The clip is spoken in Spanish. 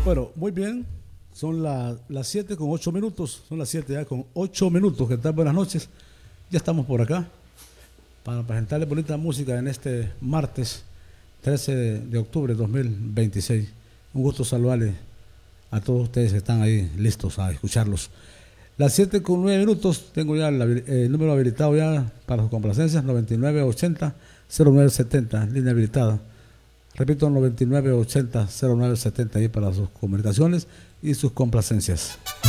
Bueno, muy bien. Son las 7 con 8 minutos. Son las 7 ya con 8 minutos. ¿Qué tal? Buenas noches. Ya estamos por acá para presentarles bonita música en este martes 13 de octubre de 2026. Un gusto saludarles a todos ustedes que están ahí listos a escucharlos. Las 7 con 9 minutos. Tengo ya el número habilitado ya para sus complacencias. 9980-0970. Línea habilitada. Repito, 9980-0970 ahí para sus comunicaciones y sus complacencias.